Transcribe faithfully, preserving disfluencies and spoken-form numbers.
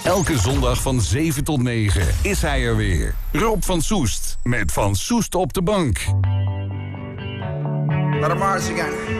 Elke zondag van zeven tot negen is hij er weer. Rob van Soest met Van Soest op de bank. Let 'em rise again.